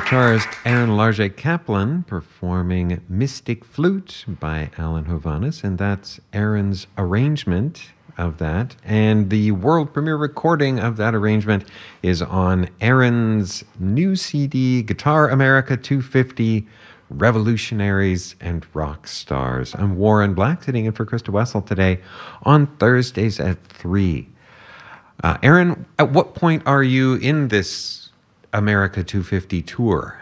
guitarist Aaron Larget Kaplan performing Mystic Flute by Alan Hovhaness, and that's Aaron's arrangement of that. And the world premiere recording of that arrangement is on Aaron's new CD, Guitar America 250, Revolutionaries and Rock Stars. I'm Warren Black, sitting in for Krista Wessel today on Thursdays at 3. Aaron, at what point are you in this America 250 tour?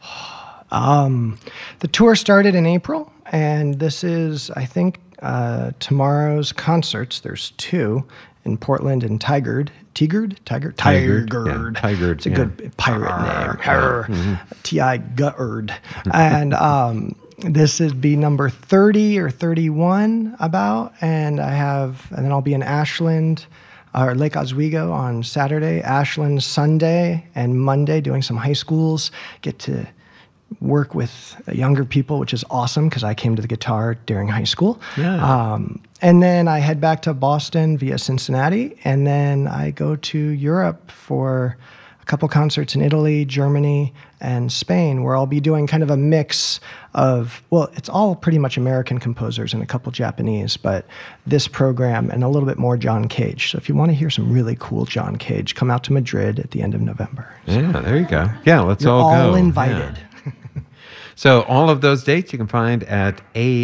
The tour started in April, and this is, I think, tomorrow's concerts. There's 2 in Portland and Tigard. Tigard? Yeah, Tigard. It's a good pirate name. T-I-Gard. And this is be number 30 or 31 about, and then I'll be in Ashland, or Lake Oswego on Saturday, Ashland Sunday, and Monday doing some high schools. Get to work with younger people, which is awesome because I came to the guitar during high school. Yeah. And then I head back to Boston via Cincinnati, and then I go to Europe for a couple concerts in Italy, Germany, and Spain, where I'll be doing kind of a mix of, well, it's all pretty much American composers and a couple Japanese, but this program and a little bit more John Cage. So if you want to hear some really cool John Cage, come out to Madrid at the end of November. Yeah, there you go. Yeah, let's You're all go. all invited. Yeah. So all of those dates you can find at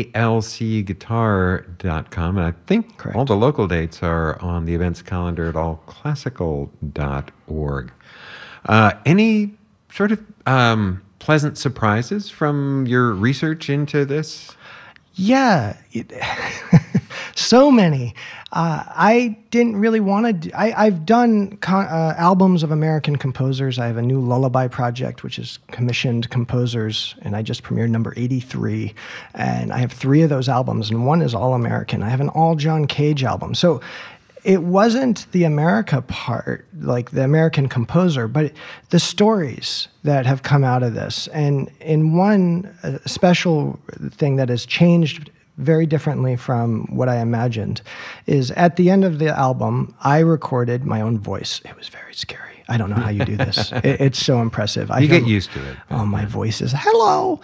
alcguitar.com. And I think Correct. all the local dates are on the events calendar at allclassical.org. Any sort of pleasant surprises from your research into this? Yeah, so many. I didn't really want to. I've done albums of American composers. I have a new lullaby project, which is commissioned composers, and I just premiered number 83. And I have 3 of those albums, and one is all American. I have an all John Cage album. So it wasn't the America part, like the American composer, but the stories that have come out of this. And in one special thing that has changed very differently from what I imagined is at the end of the album, I recorded my own voice. It was very scary. I don't know how you do this. It's so impressive. You get used to it. Oh, my voice is, hello.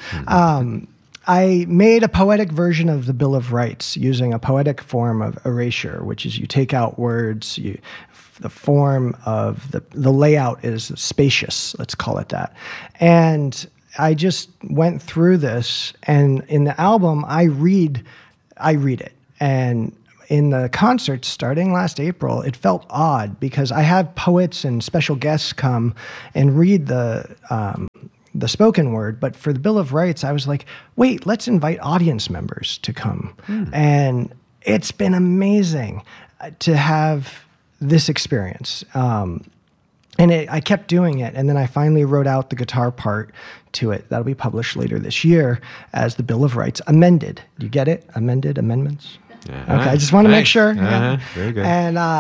I made a poetic version of the Bill of Rights using a poetic form of erasure, which is you take out words, the form of the layout is spacious, let's call it that. And I just went through this, and in the album, I read it. And in the concerts starting last April, it felt odd because I have poets and special guests come and read the spoken word, but for the Bill of Rights, I was like, wait, let's invite audience members to come. And it's been amazing to have this experience. And I kept doing it, and then I finally wrote out the guitar part to it. That'll be published later this year as the Bill of Rights amended. Do you get it? Amendments? Uh-huh. Okay, I just want to make sure. Uh-huh. Very good.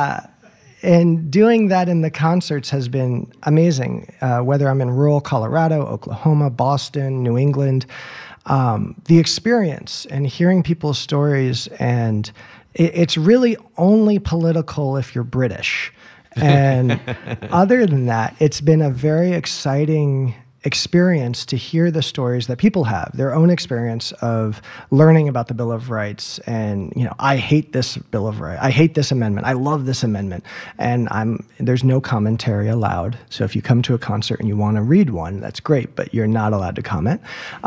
And doing that in the concerts has been amazing, whether I'm in rural Colorado, Oklahoma, Boston, New England. The experience and hearing people's stories, and it's really only political if you're British. And other than that, it's been a very exciting experience to hear the stories that people have, their own experience of learning about the Bill of Rights. And, I hate this Bill of Rights. I hate this amendment. I love this amendment. And there's no commentary allowed. So if you come to a concert and you want to read one, that's great, but you're not allowed to comment.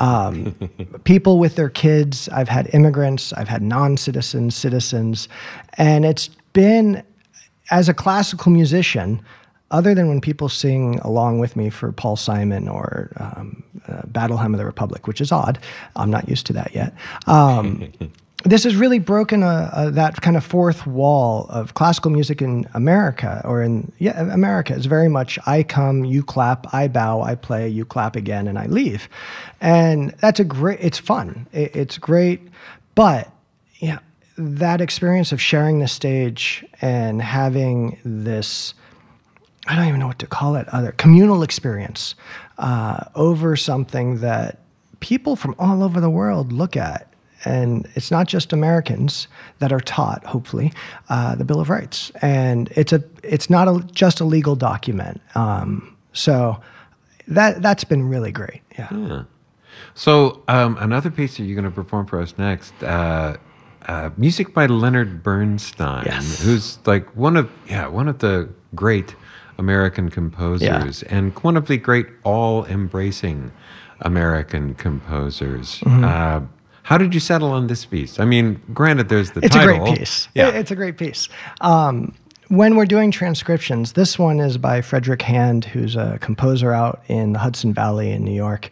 People with their kids, I've had immigrants, I've had non-citizens, citizens, and it's been, as a classical musician, other than when people sing along with me for Paul Simon or Battle Hymn of the Republic, which is odd. I'm not used to that yet. This has really broken that kind of fourth wall of classical music in America, America is very much I come, you clap, I bow, I play, you clap again, and I leave. And that's it's fun. It's great. But, that experience of sharing the stage and having this, I don't even know what to call it, other communal experience over something that people from all over the world look at. And it's not just Americans that are taught, hopefully, the Bill of Rights. And it's not just a legal document. So that's been really great. Yeah. Yeah. So another piece that you're going to perform for us next, music by Leonard Bernstein, Yes. who's like one of the great American composers and one of the great all-embracing American composers. How did you settle on this piece? I mean, granted, there's the It's title. a great piece. Yeah. It's a great piece. When we're doing transcriptions, this one is by Frederick Hand, who's a composer out in the Hudson Valley in New York.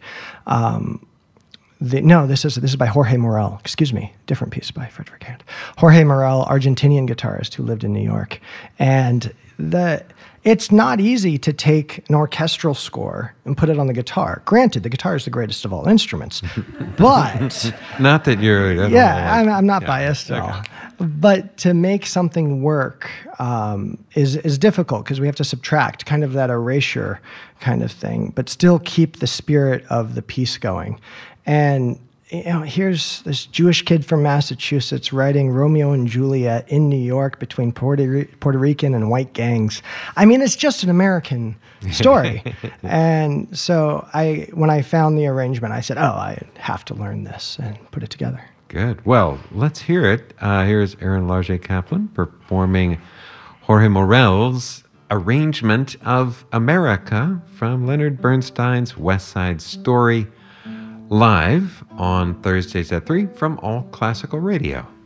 This is by Jorge Morel. Excuse me, different piece by Frederick Hand. Jorge Morel, Argentinian guitarist who lived in New York, and it's not easy to take an orchestral score and put it on the guitar. Granted, the guitar is the greatest of all instruments, but Not that you're... I'm not biased at all. But to make something work is difficult because we have to subtract, kind of that erasure kind of thing, but still keep the spirit of the piece going. And here's this Jewish kid from Massachusetts writing Romeo and Juliet in New York between Puerto Rican and white gangs. I mean, it's just an American story. And so when I found the arrangement, I said, I have to learn this and put it together. Good. Well, let's hear it. Here's Aaron Larget-Kaplan performing Jorge Morel's arrangement of America from Leonard Bernstein's West Side Story, live on Thursdays at 3 from All Classical Radio.